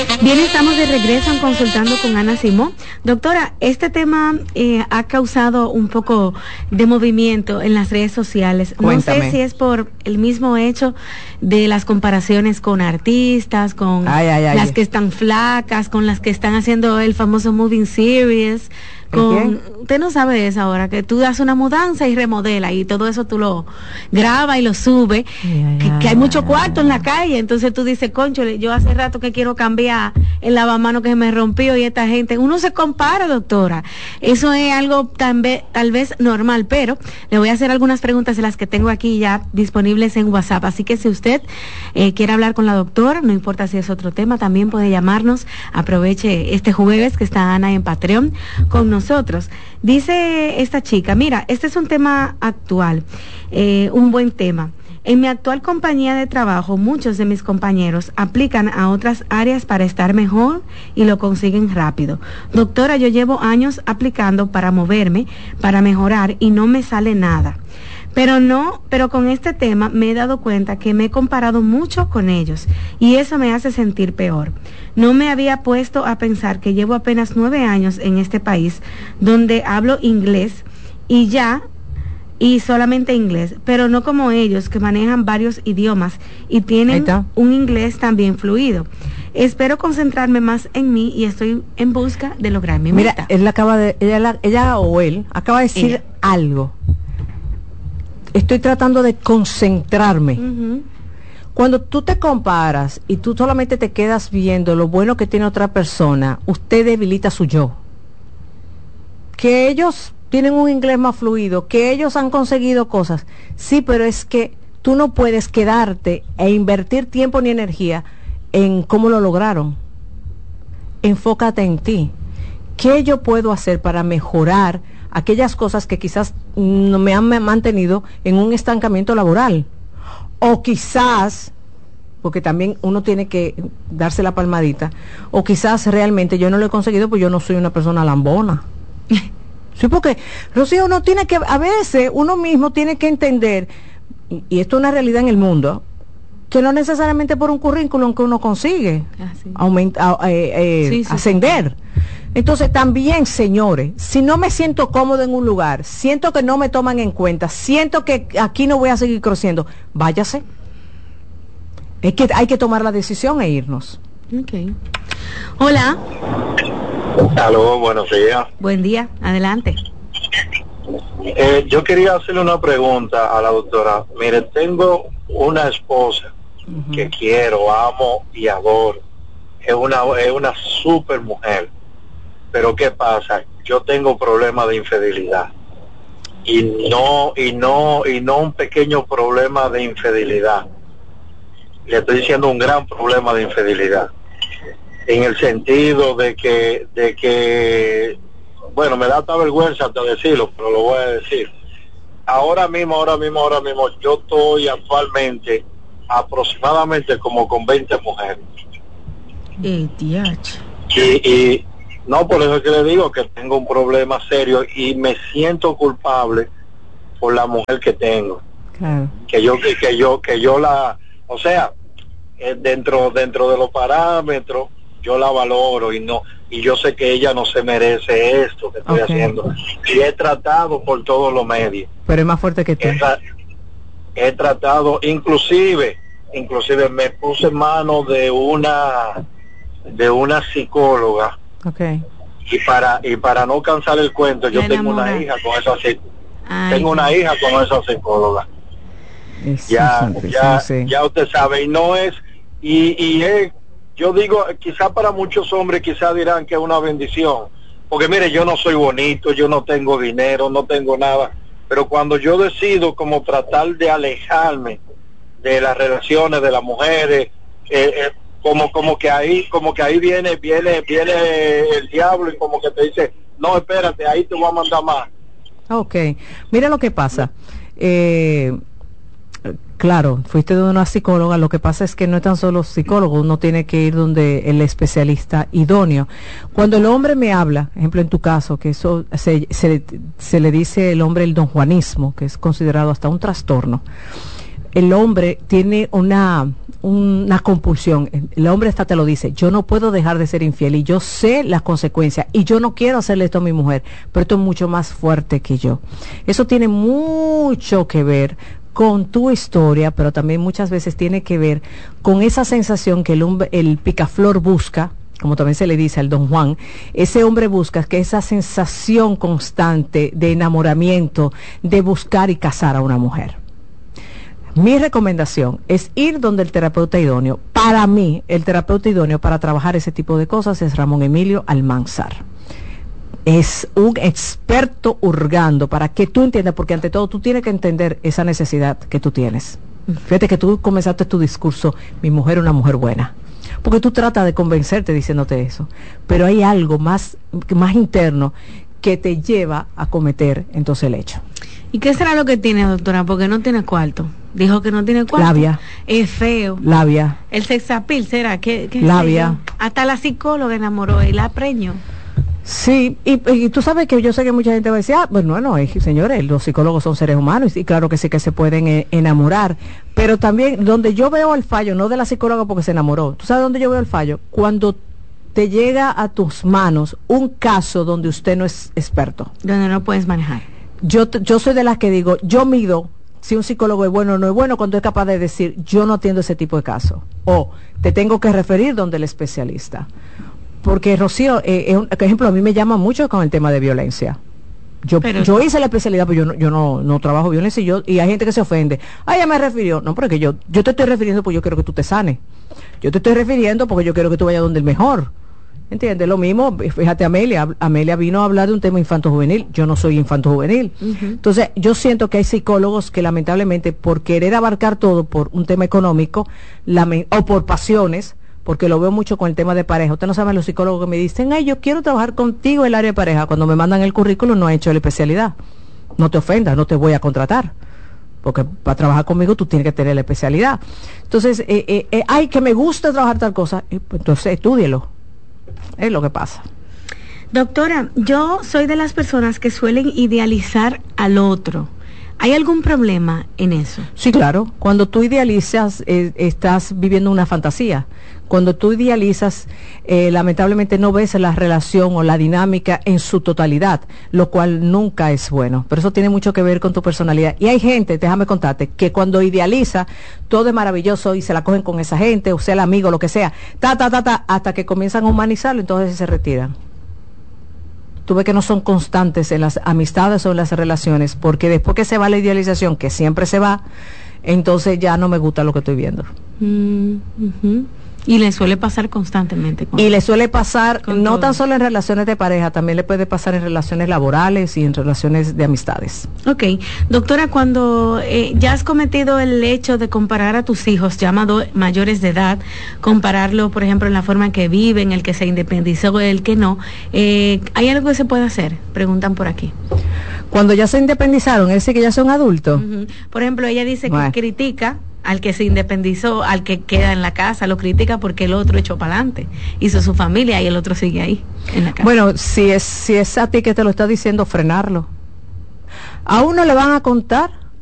Bien, estamos de regreso en Consultando con Ana Simón. Doctora, este tema ha causado un poco de movimiento en las redes sociales. Cuéntame. No sé si es por el mismo hecho de las comparaciones con artistas, con las que están flacas, con las que están haciendo el famoso moving series. Usted no sabe de eso ahora, que tú das una mudanza y remodela y todo eso tú lo grabas y lo subes, que hay mucho cuarto en la calle, entonces tú dices, cónchole, yo hace rato que quiero cambiar el lavamanos que se me rompió y esta gente, uno se compara, doctora, eso es algo tal vez normal, pero le voy a hacer algunas preguntas de las que tengo aquí ya disponibles en WhatsApp, así que si usted quiere hablar con la doctora, no importa si es otro tema, también puede llamarnos, aproveche este jueves que está Ana en Patreon con nosotros. Dice esta chica, mira, este es un tema actual, un buen tema. En mi actual compañía de trabajo, muchos de mis compañeros aplican a otras áreas para estar mejor y lo consiguen rápido. Doctora, yo llevo años aplicando para moverme, para mejorar y no me sale nada. Pero con este tema me he dado cuenta que me he comparado mucho con ellos y eso me hace sentir peor. No me había puesto a pensar que llevo apenas 9 años en este país donde hablo inglés y solamente inglés, pero no como ellos que manejan varios idiomas y tienen un inglés también fluido. Espero concentrarme más en mí y estoy en busca de lograr mi meta. Mira, ella o él acaba de decir algo. Estoy tratando de concentrarme. Uh-huh. Cuando tú te comparas y tú solamente te quedas viendo lo bueno que tiene otra persona, usted debilita su yo. Que ellos tienen un inglés más fluido, que ellos han conseguido cosas. Sí, pero es que tú no puedes quedarte e invertir tiempo ni energía en cómo lo lograron. Enfócate en ti. ¿Qué yo puedo hacer para mejorar aquellas cosas que quizás no me han mantenido en un estancamiento laboral? O quizás, porque también uno tiene que darse la palmadita, o quizás realmente yo no lo he conseguido porque yo no soy una persona lambona. Sí, porque, Rocío, uno tiene que, a veces uno mismo tiene que entender, y esto es una realidad en el mundo, que no necesariamente por un currículum que uno consigue ascender. Entonces también, señores, si no me siento cómodo en un lugar, siento que no me toman en cuenta, siento que aquí no voy a seguir creciendo, váyase. Es que hay que tomar la decisión e irnos. Okay. Hola. Aló, buenos días. Buen día, adelante. Yo quería hacerle una pregunta a la doctora. Mire, tengo una esposa que quiero, amo y adoro. Es una super mujer. Pero ¿qué pasa? Yo tengo problemas de infidelidad. Y no un pequeño problema de infidelidad. Le estoy diciendo un gran problema de infidelidad. En el sentido de que bueno, me da hasta vergüenza hasta decirlo, pero lo voy a decir. Ahora mismo, yo estoy actualmente aproximadamente como con 20 mujeres. Y no, por eso es que le digo que tengo un problema serio y me siento culpable por la mujer que tengo. Claro. Que yo la, o sea, dentro de los parámetros yo la valoro y yo sé que ella no se merece esto que estoy haciendo. Y he tratado por todos los medios. Pero es más fuerte que tú. He tratado, inclusive me puse en manos de una psicóloga. Okay. Y para no cansar el cuento, yo tengo una hija con esa psicóloga. Ya usted sabe, y no es yo digo, quizá para muchos hombres quizá dirán que es una bendición, porque mire, yo no soy bonito, yo no tengo dinero, no tengo nada, pero cuando yo decido como tratar de alejarme de las relaciones de las mujeres, como que ahí viene el diablo y como que te dice, no, espérate, ahí te voy a mandar más. Okay, mira lo que pasa. Claro, fuiste de una psicóloga, lo que pasa es que no es tan solo psicólogo, uno tiene que ir donde el especialista idóneo. Cuando el hombre me habla, ejemplo en tu caso, que eso se le dice el hombre el donjuanismo, que es considerado hasta un trastorno, el hombre tiene una una compulsión. El hombre hasta te lo dice, yo no puedo dejar de ser infiel y yo sé las consecuencias y yo no quiero hacerle esto a mi mujer, pero esto es mucho más fuerte que yo. Eso tiene mucho que ver con tu historia, pero también muchas veces tiene que ver con esa sensación que el picaflor busca, como también se le dice al don Juan. Ese hombre busca que esa sensación constante de enamoramiento, de buscar y casar a una mujer. Mi recomendación es ir donde el terapeuta idóneo. Para mí, el terapeuta idóneo para trabajar ese tipo de cosas es Ramón Emilio Almanzar. Es un experto hurgando para que tú entiendas, porque ante todo tú tienes que entender esa necesidad que tú tienes. Fíjate que tú comenzaste tu discurso, mi mujer es una mujer buena, porque tú tratas de convencerte diciéndote eso, pero hay algo más interno que te lleva a cometer entonces el hecho. ¿Y qué será lo que tiene, doctora? Porque no tiene cuarto. Dijo que no tiene cuarto. Labia. Es feo. Labia. El sexapil, ¿será? ¿Qué labia. Hasta la psicóloga enamoró y la preñó. Sí, y tú sabes que yo sé que mucha gente va a decir, bueno, señores, los psicólogos son seres humanos y claro que sí que se pueden enamorar, pero también donde yo veo el fallo, no de la psicóloga porque se enamoró, ¿tú sabes dónde yo veo el fallo? Cuando te llega a tus manos un caso donde usted no es experto. Donde no puedes manejar. Yo soy de las que digo, yo mido si un psicólogo es bueno o no es bueno cuando es capaz de decir, yo no atiendo ese tipo de casos, o te tengo que referir donde el especialista. Porque Rocío, por ejemplo, a mí me llama mucho con el tema de violencia. Yo hice la especialidad, pero yo no trabajo violencia y hay gente que se ofende. Ella me refirió. No, porque yo te estoy refiriendo porque yo quiero que tú te sanes. Yo te estoy refiriendo porque yo quiero que tú vayas donde el mejor. ¿Entiendes? Lo mismo, fíjate, Amelia vino a hablar de un tema infanto-juvenil. Yo no soy infanto-juvenil. Entonces, yo siento que hay psicólogos que lamentablemente, por querer abarcar todo por un tema económico o por pasiones, porque lo veo mucho con el tema de pareja. Usted no sabe los psicólogos que me dicen, yo quiero trabajar contigo en el área de pareja. Cuando me mandan el currículum no he hecho la especialidad. No te ofendas, no te voy a contratar. Porque para trabajar conmigo tú tienes que tener la especialidad. Entonces, que me gusta trabajar tal cosa, pues entonces estúdielo. Es lo que pasa. Doctora, yo soy de las personas que suelen idealizar al otro. ¿Hay algún problema en eso? Sí, claro. Cuando tú idealizas, estás viviendo una fantasía. Cuando tú idealizas, lamentablemente no ves la relación o la dinámica en su totalidad, lo cual nunca es bueno. Pero eso tiene mucho que ver con tu personalidad. Y hay gente, déjame contarte, que cuando idealiza, todo es maravilloso y se la cogen con esa gente, o sea, el amigo, lo que sea, hasta que comienzan a humanizarlo, entonces se retiran. Tú ves que no son constantes en las amistades o en las relaciones, porque después que se va la idealización, que siempre se va, entonces ya no me gusta lo que estoy viendo. Y le suele pasar constantemente. Y le suele pasar, no todo. Tan solo en relaciones de pareja, también le puede pasar en relaciones laborales y en relaciones de amistades. Ok. Doctora, cuando ya has cometido el hecho de comparar a tus hijos ya mayores de edad, compararlo, por ejemplo, en la forma en que viven, el que se independizó, el que no, ¿hay algo que se puede hacer? Preguntan por aquí. Cuando ya se independizaron, es decir, que ya son adultos. Por ejemplo, ella dice que critica al que se independizó, al que queda en la casa, lo critica porque el otro echó para adelante, hizo su familia y el otro sigue ahí en la casa. Bueno, si es a ti que te lo está diciendo, frenarlo. A uno le van a contar